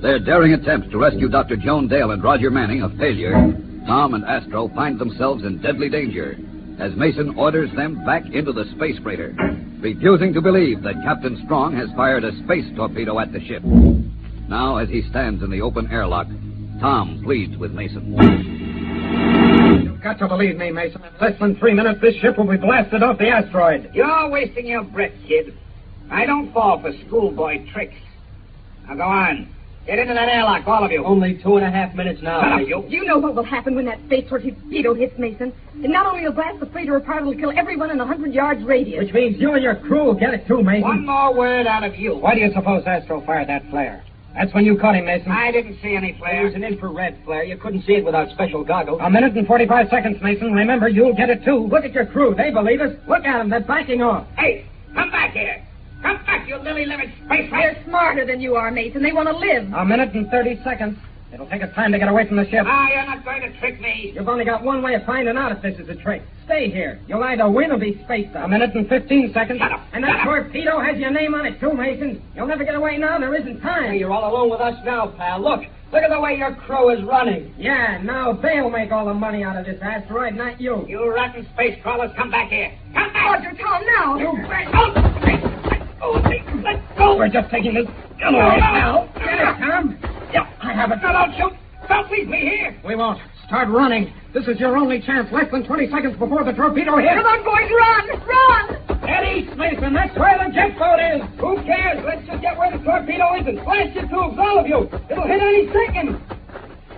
Their daring attempt to rescue Dr. Joan Dale and Roger Manning a failure, Tom and Astro find themselves in deadly danger as Mason orders them back into the space freighter, refusing to believe that Captain Strong has fired a space torpedo at the ship. Now, as he stands in the open airlock, Tom pleads with Mason. You've got to believe me, Mason. In less than 3 minutes, this ship will be blasted off the asteroid. You're wasting your breath, kid. I don't fall for schoolboy tricks. Now go on. Get into that airlock, all of you. Only 2.5 minutes now. Shut up, you. You know what will happen when that space torpedo hits Mason. It not only will blast the freighter apart, it'll kill everyone in 100 yards radius. Which means you and your crew will get it too, Mason. One more word out of you. Why do you suppose Astro fired that flare? That's when you caught him, Mason. I didn't see any flare. It was an infrared flare. You couldn't see it without special goggles. 1 minute and 45 seconds, Mason. Remember, you'll get it too. Look at your crew. They believe us. Look at them. They're backing off. Hey, come back here. Come back, you lily-livered space rat. They're smarter than you are, Mason. They want to live. 1 minute and 30 seconds. It'll take us time to get away from the ship. Ah, you're not going to trick me. You've only got one way of finding out if this is a trick. Stay here. You'll either win or be spaced out. 1 minute and 15 seconds. Shut up. And that torpedo has your name on it, too, Mason. You'll never get away now. There isn't time. Hey, you're all alone with us now, pal. Look at the way your crew is running. Yeah, now they'll make all the money out of this asteroid, not you. You rotten space crawlers, come back here. Come back. Roger, Tom, now. You bet. Let go. We're just taking this gun away now. Get it, Tom. Yep. I have it. No, don't shoot. Don't leave me here. We won't. Start running. This is your only chance. Less than 20 seconds before the torpedo hits. Come on, boys, run! Run! At east, Mason. That's where the jet boat is. Who cares? Let's just get where the torpedo is and blast your tubes, all of you. It'll hit any second.